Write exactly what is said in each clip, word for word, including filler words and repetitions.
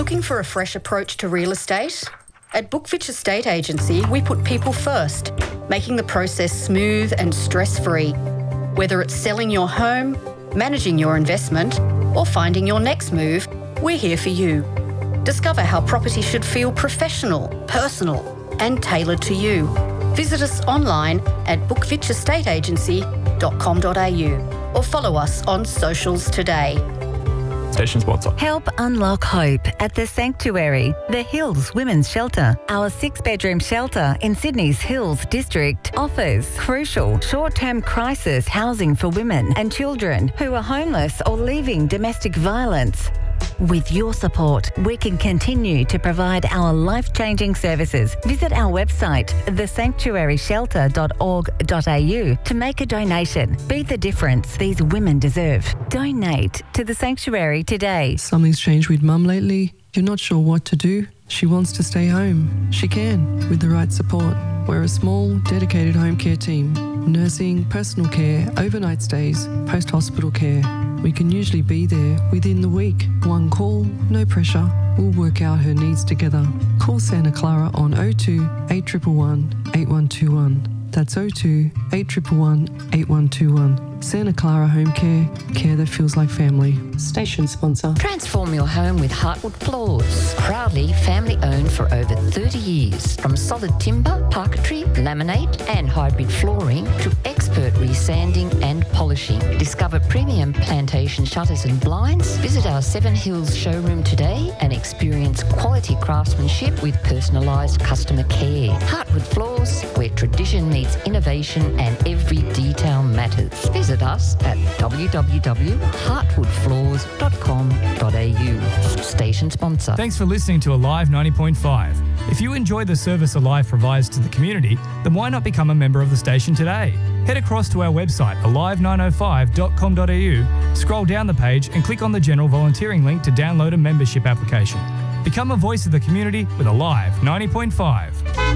Looking for a fresh approach to real estate? At Bookfitch Estate Agency, we put people first, making the process smooth and stress-free. Whether it's selling your home, managing your investment, or finding your next move, we're here for you. Discover how property should feel professional, personal, and tailored to you. Visit us online at bookfitch estate agency dot com dot a u or follow us on socials today. Station sponsor. Help unlock hope at The Sanctuary, the Hills Women's Shelter. Our six-bedroom shelter in Sydney's Hills District offers crucial short-term crisis housing for women and children who are homeless or leaving domestic violence. With your support, we can continue to provide our life-changing services. Visit our website, the sanctuary shelter dot org dot a u, to make a donation. Be the difference these women deserve. Donate to The Sanctuary today. Something's changed with Mum lately. You're not sure what to do. She wants to stay home. She can, with the right support. We're a small, dedicated home care team. Nursing, personal care, overnight stays, post-hospital care. We can usually be there within the week. One call, no pressure. We'll work out her needs together. Call Santa Clara on oh two, eight one one, eight one two one. That's oh two, eight one one, eight one two one. Santa Clara Home Care, care that feels like family. Station sponsor. Transform your home with Heartwood Floors. Proudly family owned for over thirty years. From solid timber, parquetry, laminate and hybrid flooring to expert resanding and polishing. Discover premium plantation shutters and blinds. Visit our Seven Hills showroom today and experience quality craftsmanship with personalised customer care. Heartwood Floors, where tradition meets innovation and every detail matters. Visit us at w w w dot heartwood floors dot com dot a u. Station sponsor. Thanks for listening to Alive ninety point five. If you enjoy the service Alive provides to the community, then why not become a member of the station today? Head across to our website, alive nine oh five dot com dot a u, scroll down the page and click on the general volunteering link to download a membership application. Become a voice of the community with Alive ninety point five.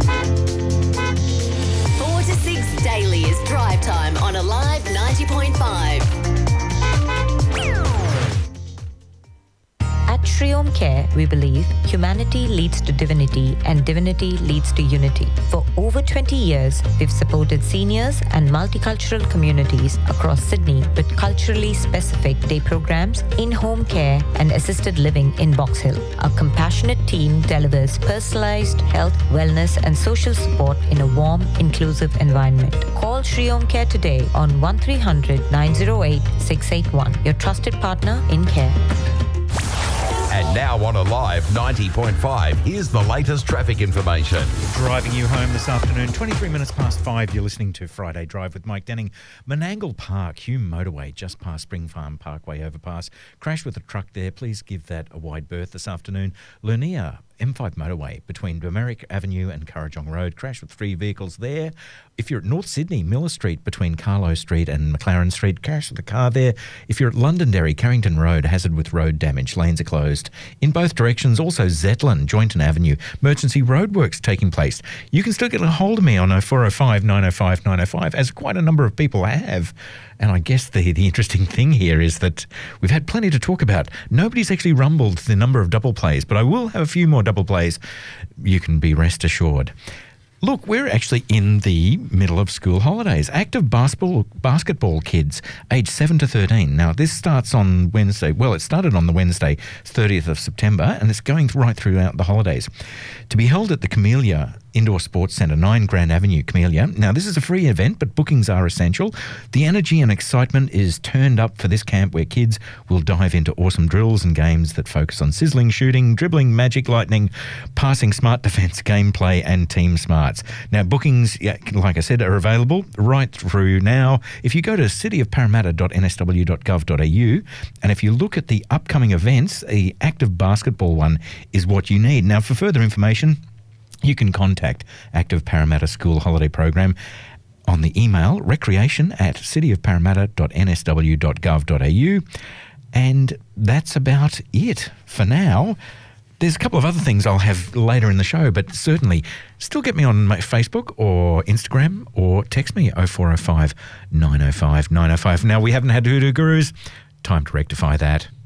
four to six daily is drive time on Alive ninety point five. At Shri Om Care, we believe humanity leads to divinity and divinity leads to unity. For over twenty years, we've supported seniors and multicultural communities across Sydney with culturally specific day programs, in-home care and assisted living in Box Hill. Our compassionate team delivers personalised health, wellness and social support in a warm, inclusive environment. Call Shri Om Care today on one three hundred, nine oh eight, six eight one. Your trusted partner in care. And now on Alive ninety point five, here's the latest traffic information. Driving you home this afternoon, twenty-three minutes past five, you're listening to Friday Drive with Mike Denning. Menangle Park, Hume Motorway, just past Spring Farm Parkway overpass. Crash with a truck there. Please give that a wide berth this afternoon. Lurnia, M five motorway between Bemerick Avenue and Currajong Road. Crash with three vehicles there. If you're at North Sydney, Miller Street between Carlo Street and McLaren Street, crash with a car there. If you're at Londonderry, Carrington Road, hazard with road damage. Lanes are closed in both directions. Also Zetland, Joynton Avenue, emergency roadworks taking place. You can still get a hold of me on oh four oh five, nine oh five, nine oh five, as quite a number of people have. And I guess the, the interesting thing here is that we've had plenty to talk about. Nobody's actually rumbled the number of double plays, but I will have a few more double plays. You can be rest assured. Look, we're actually in the middle of school holidays. Active basketball basketball kids aged seven to thirteen. Now, this starts on Wednesday. Well, it started on the Wednesday, thirtieth of September, and it's going right throughout the holidays. To be held at the Camellia Indoor Sports Centre, nine Grand Avenue, Camellia. Now, this is a free event, but bookings are essential. The energy and excitement is turned up for this camp where kids will dive into awesome drills and games that focus on sizzling shooting, dribbling, magic lightning, passing, smart defence, gameplay and team smarts. Now, bookings, yeah, like I said, are available right through now. If you go to city of parramatta dot n s w dot gov dot a u and if you look at the upcoming events, the active basketball one is what you need. Now, for further information, you can contact Active Parramatta School Holiday Program on the email recreation at city of parramatta dot n s w dot gov dot a u. And that's about it for now. There's a couple of other things I'll have later in the show, but certainly still get me on my Facebook or Instagram or text me oh four oh five, nine oh five, nine oh five. Now, we haven't had Hoodoo Gurus. Time to rectify that.